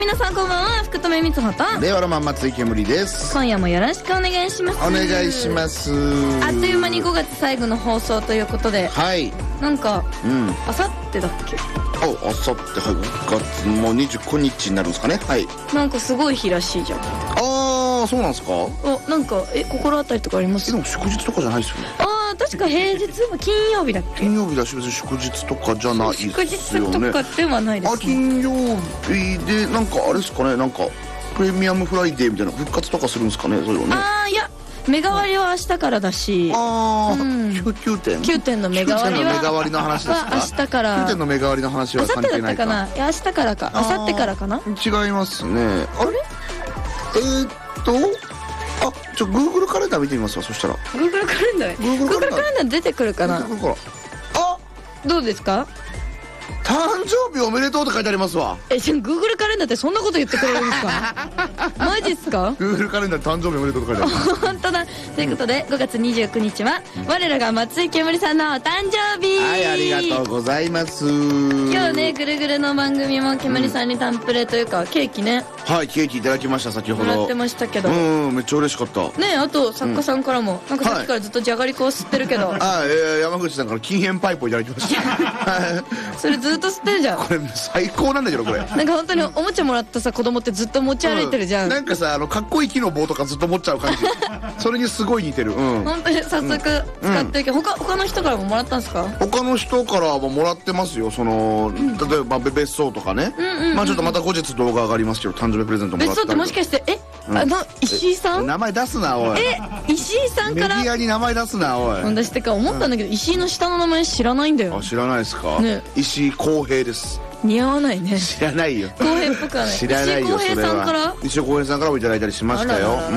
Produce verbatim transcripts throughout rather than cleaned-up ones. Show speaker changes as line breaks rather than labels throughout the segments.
皆さんこんばんは、福留光穂と
令和ロマン松井けむりです。
今夜もよろしくお願いします。
お願いします。
あっという間にごがつ最後の放送ということで、
はい、
なんか、
うん、
あさってだっけ、
あ、あさって、はい、ごがつもうにじゅうくにちになるんですかね。はい、なん
かすごい日らしいじゃん。
ああ、そうなんですか。
あ、なんか、え、心当たりとかあります？
でも祝日とかじゃないですよね。
ああ、確か平日、金曜日だっけ。
金曜日だし、別に祝日とかじゃないですよね。
祝日とかではないですね。
あ、金曜日で、なんかあれですかね、なんかプレミアムフライデーみたいな復活とかするんですかね、そういうのね。
ああ、いや、目変わりは明日からだし、
ああ、うん、きゅうてんきゅうてん
の目変わりは
きゅうてんの目変わりの話ですか。
明日から。
きゅうてんの目変わりの話は関係ないか。
明後日だったかな。いや、明日からか、明後日からかな。
違いますね。あれ、えー、っとあ、ちょ、Google カレンダー見てみますわ。そしたら
Google カレンダー Google カレンダー出てくるかな。
あ、
どうですか。
誕生日おめでとうって書いてありますわ。
え、じゃあ Google カレンダーってそんなこと言ってくれるんですか。マジっすか。
Google カレンダー誕生日おめでとうって書いてあります。
本当だ。ということで、ごがつにじゅうくにちは我らが松井けむりさんのお誕生日。
はい、ありがとうございます。
今日ね、ぐるぐるの番組もけむりさんにタンプレというか、うん、ケーキね、
はい、ケーキいただきました。先ほど
もらってましたけど、
うん、めっちゃ嬉しかった
ね。あと作家さんからも、うん、なんかさっきからずっとじゃがりこを吸ってるけど、はい、
あ、えー、山口さんから禁煙パイプをいただきました。
それずっと吸ってるじゃん。
これ最高なんだけど、これ
なんか本当におもちゃもらったさ子供ってずっと持ち歩いてるじゃん、うん、
なんかさ、あのかっこいい木の棒とかずっと持っちゃう感じ。それにすごい似てる。うん、本
当に早速使ってるけど、うん、他, 他の人からももらったんですか。
他の人からももらってますよ。その、うん、例えば別荘とかね、うんうんうん、まあちょっとまた後日動画上がりますけど、誕生日プレゼントもらったり。別荘って
もしかしてえ、うん、あの石井さん。
名前出すなおい。
え、石井さんから
メディアに名前出すなおい。
私ってか思ったんだけど、うん、石井の下の名前知らないんだよ。
あ、知らないですか、ね、石井康平です。
似合わないね。
知らないよ。
公平っぽくはない。
知らないよ。
石井康平さんから。
石井康平さんからもいただいたりしましたよ。うん。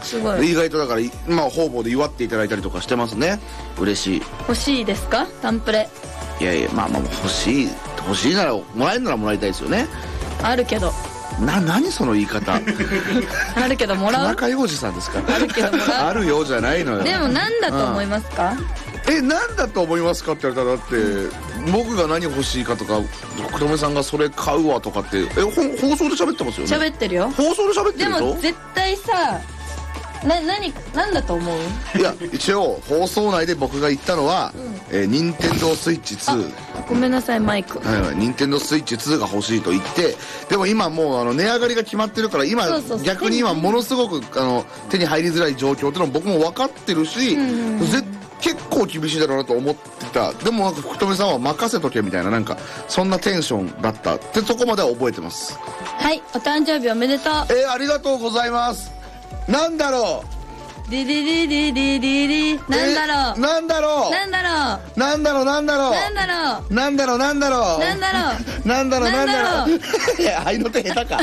すごい。意外とだから、まあ方々で祝っていただいたりとかしてますね。嬉しい。
欲しいですか、タンプレ。
いやいや、まあまあ欲しい、欲しいならもらえるならもらいたいですよね。
あるけど。
な、何その言い方。
あるけどもらう。
田中洋次さんですか。
あるけどもらう。
あるよじゃないのよ。
でも何だと思いますか。
え、なんだと思いますかって言われたら、だって、うん、僕が何欲しいかとか、福留さんがそれ買うわとかって、え、放送で喋ってますよね。
喋ってるよ。
放送で喋ってるでしょ。
でも絶対さ、な、何、なんだと思う。
いや、一応放送内で僕が言ったのは、うん、えー、ニンテンドースイッチツー。
ごめんなさい、マイク。
はいはい、ニンテンドースイッチツーが欲しいと言って、でも今もうあの値上がりが決まってるから、今そうそうそう、逆に今ものすごくあの手に入りづらい状況っていうのも僕も分かってるし、うん、絶対結構厳しいだろうなと思ってた。でもなんか福留さんは任せとけみたいな、なんかそんなテンションだったってとこまでは覚えてます。
はい、お誕生日おめでとう。
えー、ありがとうございます。なんだろう。
デデデデデデデ、なんだろう。
なんだろう。
なんだろう。
なんだろうなんだろう。
なんだろう。
なんだろうなんだろう。
なんだろう。
なんだろうなんだろう。いや、愛の手下手か。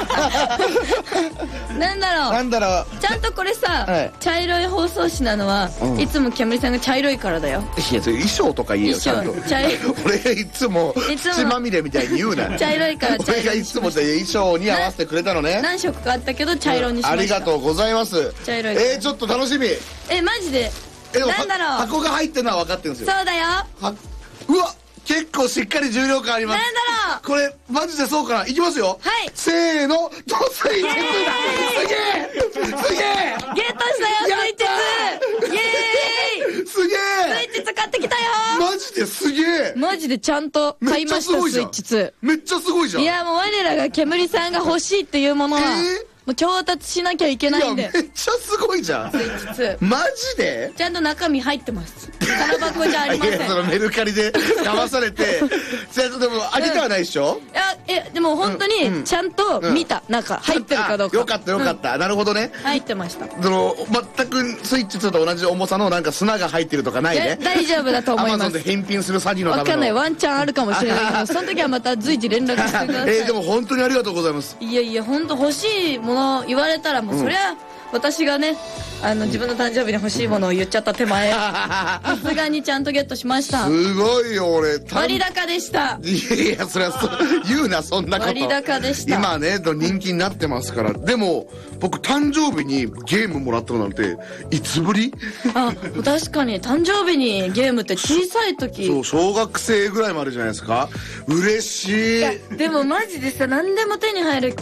なんだろう。
なんだろう。
ちゃんとこれさ、茶色い包装紙なのは、いつもけむりさんが茶色いからだよ。
いや、それ衣装とか言えよ。ちゃんと。茶色い。俺がいつも血まみれみたいに言うな。
茶色いから。
俺がいつも衣装に合わせてくれたのね。
何色かあったけど茶色にしました。
ありがとうございます。
茶色い。
え、ちょっと楽しみ。
え、マジで。
え、
なんだろう。
箱が入ってるのは分かってるんですよ。
そうだよ。
うわ、結構しっかり重量感あります。
なんだろう。
これマジでそうかな。いきますよ。
はい。
せーの、ドスイッチツーだ。すげえ。すげえ。
ゲットしたよ、スイッチツー。イエーイ。
すげえ。
スイッチ使ってきたよ。
マジですげえ。
マジでちゃんと買いました、スイッチツー。
めっちゃすごいじゃん。
いや、もう我らがけむりさんが欲しいっていうものは、もう調達しなきゃいけないんで。
いや、めっちゃすごいじゃん。
スイッチツー。
マジで
ちゃんと中身入ってます。空箱じゃありません。
いや、そのメルカリで騙されて、でも開けてはないでしょ。
いや、え、でも本当にちゃんと見た、中入ってるかどうか。
よかったよかった。なるほどね。
入ってました。
その、全くスイッチツーと同じ重さのなんか砂が入ってるとかないね。
大丈夫だと思います。
アマゾンで返品する詐欺のための。
わかんない。ワンチャンあるかもしれないけど、その時はまた随時連絡してください。
え、でも本当にありがとうございます。
いやいや、本当欲しいもの言われたら、もうそりゃ、私がね、あの自分の誕生日に欲しいものを言っちゃった手前、さすがにちゃんとゲットしました。
すごいよ。俺
割高でした。
いやいや、それはそ言うな、そんなこと。
割高でした。
今ね人気になってますから。でも僕誕生日にゲームもらったのなんていつぶり？
あ、確かに誕生日にゲームって小さい時、
そう、小学生ぐらいまでじゃないですか。嬉しい。いや
でもマジでさ、何でも手に入る